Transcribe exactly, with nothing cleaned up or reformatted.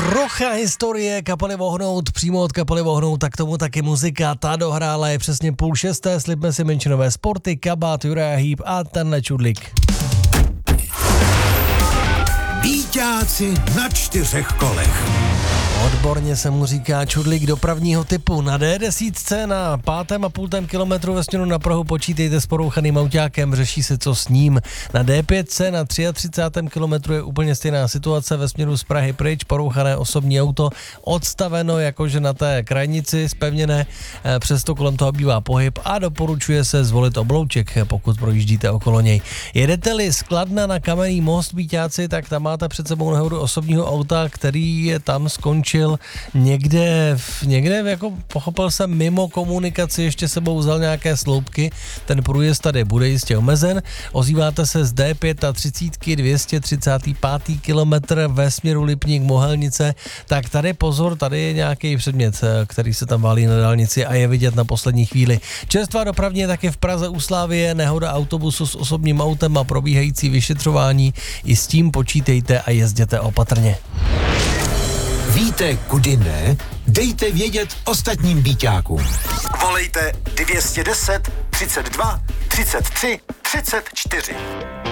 Trocha historie kapely Vohnout, přímo od kapely Vohnout, tak tomu taky muzika. Ta dohrála je přesně půl šesté, slibme si menšinové sporty, Kabát, Juraj Hýb a tenhle čudlik. Víťáci na čtyřech kolech. Odborně se mu říká čudlík dopravního typu. Na D deset na pátém a půltém kilometru ve směru na Prahu počítejte s porouchaným autákem, řeší se co s ním. Na D pět na třicátém třetím kilometru je úplně stejná situace ve směru z Prahy pryč, porouchané osobní auto, odstaveno jakože na té krajnici zpevněné, přesto kolem toho bývá pohyb a doporučuje se zvolit oblouček, pokud projíždíte okolo něj. Jedete-li z Kladna na Kamenný most, víťáci, tak tam máte před sebou nehodu osobního auta, který je tam skončil někde, někde jako pochopil jsem mimo komunikaci, ještě sebou vzal nějaké sloupky, ten průjezd tady bude jistě omezen, ozýváte se z D třicet pět, dvě stě třicátý pátý kilometr ve směru Lipník Mohelnice, tak tady pozor, tady je nějaký předmět, který se tam válí na dálnici a je vidět na poslední chvíli. Čerstvá dopravně je taky v Praze u Slávie, nehoda autobusu s osobním autem a probíhající vyšetřování, i s tím počítejte a jezděte opatrně. Víte, kudy ne? Dejte vědět ostatním víťákům. Volejte dvě stě deset, třicet dva, třicet tři, třicet čtyři.